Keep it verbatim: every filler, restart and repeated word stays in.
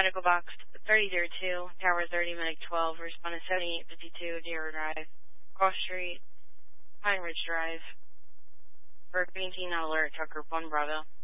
Medical Box thirty oh two, Tower thirty, Medic twelve, responded seventy-eight fifty-two, Deer Drive, Cross Street, Pine Ridge Drive. For Green Team, not alert, Truck Group one, Bravo.